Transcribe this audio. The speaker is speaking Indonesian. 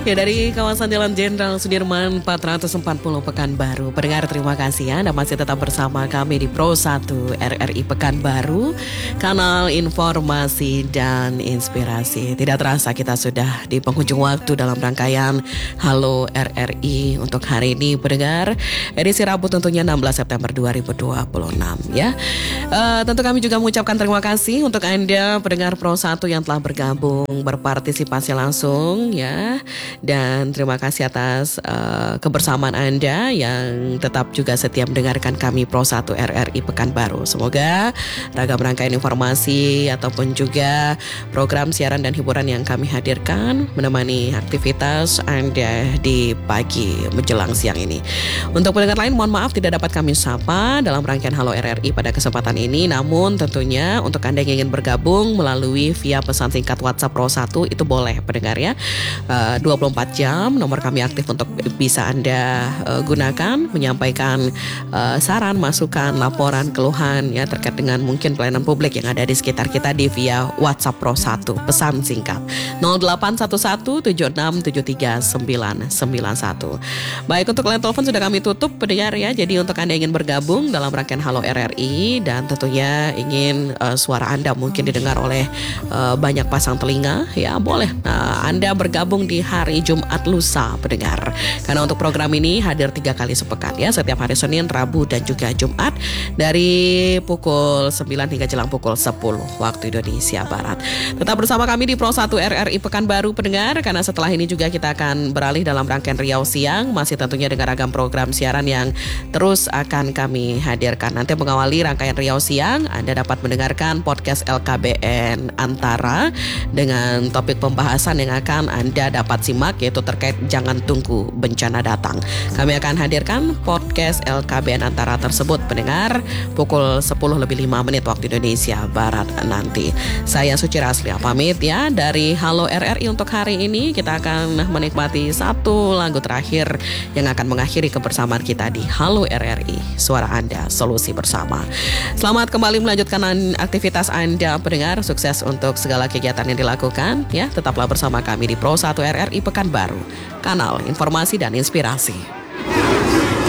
Ya, dari kawasan Jalan Jenderal Sudirman 440 Pekanbaru. Pendengar, terima kasih ya Anda masih tetap bersama kami di Pro 1 RRI Pekanbaru, kanal informasi dan inspirasi. Tidak terasa kita sudah di penghujung waktu dalam rangkaian Halo RRI untuk hari ini, pendengar. Edisi Rabu tentunya 16 September 2026 ya. Tentu kami juga mengucapkan terima kasih untuk Anda pendengar Pro 1 yang telah bergabung berpartisipasi langsung ya. Dan terima kasih atas kebersamaan Anda yang tetap juga setia mendengarkan kami Pro 1 RRI Pekanbaru. Semoga ragam rangkaian informasi ataupun juga program siaran dan hiburan yang kami hadirkan menemani aktivitas Anda di pagi menjelang siang ini. Untuk pendengar lain, mohon maaf tidak dapat kami sapa dalam rangkaian Halo RRI pada kesempatan ini. Namun tentunya untuk Anda yang ingin bergabung melalui via pesan singkat WhatsApp Pro 1 itu boleh pendengar ya. 24 jam nomor kami aktif untuk bisa Anda gunakan menyampaikan saran, masukan, laporan, keluhan ya terkait dengan mungkin pelayanan publik yang ada di sekitar kita di via WhatsApp Pro 1 pesan singkat 0811767391. Baik, untuk line telepon sudah kami tutup pendengar ya. Jadi untuk Anda yang ingin bergabung dalam rangkaian Halo RRI dan tentunya ingin suara Anda mungkin didengar oleh banyak pasang telinga ya, boleh Anda bergabung di hari Jumat lusa pendengar. Karena untuk program ini hadir 3 kali sepekan ya, setiap hari Senin, Rabu dan juga Jumat dari pukul 9 hingga jelang pukul 10 waktu Indonesia Barat. Tetap bersama kami di Pro 1 RRI Pekanbaru pendengar, karena setelah ini juga kita akan beralih dalam rangkaian Riau Siang, masih tentunya dengan ragam program siaran yang terus akan kami hadirkan. Nanti mengawali rangkaian Riau Siang, Anda dapat mendengarkan podcast LKBN Antara dengan topik pembahasan yang akan Anda dapat simak, yaitu terkait jangan tunggu bencana datang. Kami akan hadirkan podcast LKBN Antara tersebut pendengar pukul 10:05 waktu Indonesia Barat nanti. Saya Suci Raslia pamit ya dari Halo RRI untuk hari ini. Kita akan menikmati satu lagu terakhir yang akan mengakhiri kebersamaan kita di Halo RRI, suara Anda, solusi bersama. Selamat kembali melanjutkan aktivitas Anda pendengar. Sukses untuk segala kegiatan yang dilakukan ya. Tetaplah bersama kami di Pro 1 RRI Pekanbaru, kanal informasi dan inspirasi.